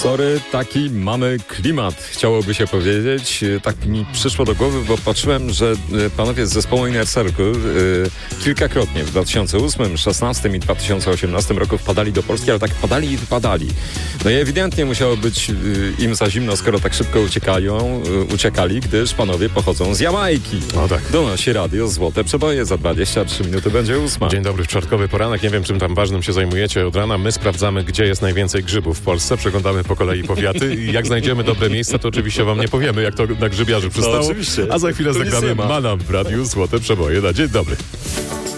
Sorry, taki mamy klimat, chciałoby się powiedzieć. Tak mi przyszło do głowy, bo patrzyłem, że panowie z zespołu Inner Circle kilkakrotnie w 2008, 2016 i 2018 roku wpadali do Polski, ale tak wpadali i wypadali. No i ewidentnie musiało być im za zimno, skoro tak szybko uciekali, gdyż panowie pochodzą z Jamajki. O tak. Donosi radio Złote Przeboje, za 23 minuty będzie 8. Dzień dobry, czwartkowy poranek. Nie wiem, czym tam ważnym się zajmujecie od rana. My sprawdzamy, gdzie jest najwięcej grzybów w Polsce. Przeglądamy po kolei powiaty i jak znajdziemy dobre miejsca, to oczywiście wam nie powiemy, jak to na grzybiarzy przystało. No, oczywiście. A za chwilę Tu nic zagramy nie ma. Manam w radiu Złote Przeboje. Na dzień dobry.